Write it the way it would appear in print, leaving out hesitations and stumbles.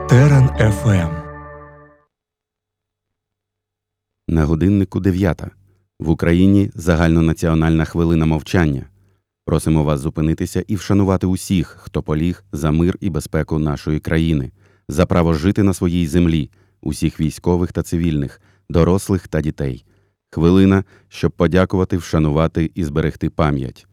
Терен ФМ. На годиннику 9. В Україні загальнонаціональна хвилина мовчання. Просимо вас зупинитися і вшанувати усіх, хто поліг за мир і безпеку нашої країни, за право жити на своїй землі, усіх військових та цивільних, дорослих та дітей. Хвилина, щоб подякувати, вшанувати і зберегти пам'ять.